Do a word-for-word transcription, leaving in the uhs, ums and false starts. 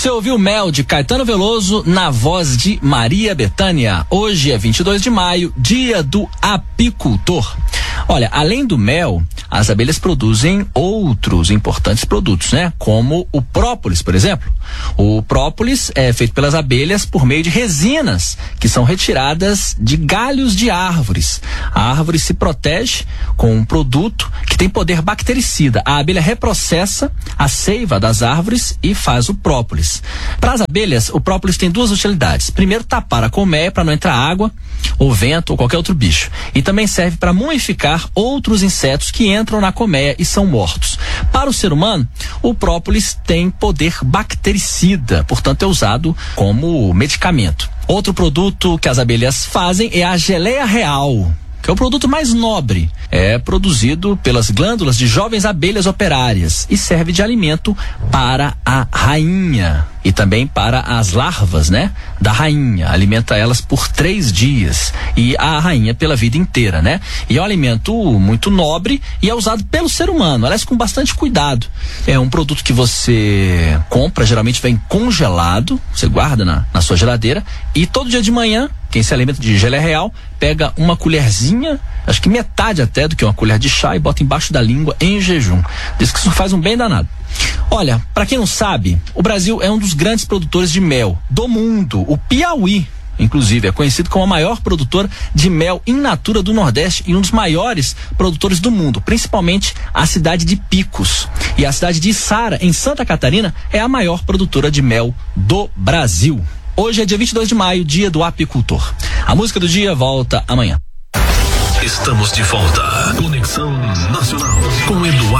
Você ouviu Mel de Caetano Veloso na voz de Maria Bethânia. Hoje é vinte e dois de maio, dia do apicultor. Olha, além do mel, as abelhas produzem outros importantes produtos, né? Como o própolis, por exemplo. O própolis é feito pelas abelhas por meio de resinas que são retiradas de galhos de árvores. A árvore se protege com um produto que tem poder bactericida. A abelha reprocessa a seiva das árvores e faz o própolis. Para as abelhas, o própolis tem duas utilidades. Primeiro, tapar a colmeia para não entrar água, ou vento, ou qualquer outro bicho. E também serve para mumificar outros insetos que entram na colmeia e são mortos. Para o ser humano, o própolis tem poder bactericida, portanto é usado como medicamento. Outro produto que as abelhas fazem é a geleia real, que é o produto mais nobre. É produzido pelas glândulas de jovens abelhas operárias e serve de alimento para a rainha e também para as larvas, né, da rainha. Alimenta elas por três dias e a rainha pela vida inteira, né? E é um alimento muito nobre e é usado pelo ser humano, aliás, com bastante cuidado. É um produto que você compra, geralmente vem congelado, você guarda na, na sua geladeira e todo dia de manhã, quem se alimenta de geleia real, pega uma colherzinha, acho que metade até do que uma colher de chá, e bota embaixo da língua em jejum. Diz que isso faz um bem danado. Olha, para quem não sabe, o Brasil é um dos grandes produtores de mel do mundo. O Piauí, inclusive, é conhecido como a maior produtora de mel in natura do Nordeste e um dos maiores produtores do mundo, principalmente a cidade de Picos. E a cidade de Içara, em Santa Catarina, é a maior produtora de mel do Brasil. Hoje é dia vinte e dois de maio, dia do apicultor. A música do dia volta amanhã. Estamos de volta. Conexão Nacional com Eduardo.